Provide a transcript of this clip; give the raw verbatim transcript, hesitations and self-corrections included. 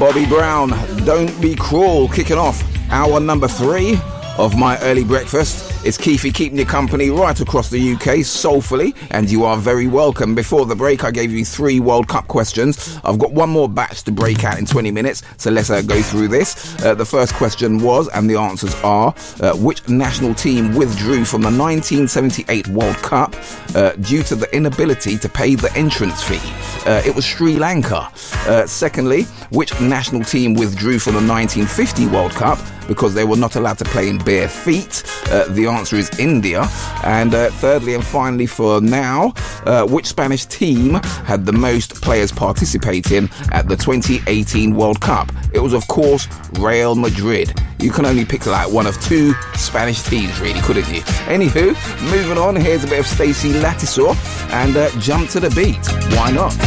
Bobby Brown, Don't Be Cruel, kicking off hour number three of my early breakfast. It's Keefy keeping you company right across the U K, soulfully, and you are very welcome. Before the break, I gave you three World Cup questions. I've got one more batch to break out in twenty minutes, so let's uh, go through this. Uh, the first question was, and the answers are, uh, which national team withdrew from the nineteen seventy-eight World Cup uh, due to the inability to pay the entrance fee? Uh, it was Sri Lanka. Uh, secondly, which national team withdrew from the nineteen fifty World Cup because they were not allowed to play in bare feet? Uh, the answer is India. And uh, thirdly and finally for now, uh, which Spanish team had the most players participating at the twenty eighteen World Cup? It was, of course, Real Madrid. You can only pick like one of two Spanish teams, really, couldn't you? Anywho, moving on, here's a bit of Stacey Lattisaw and uh, Jump to the Beat. Why not?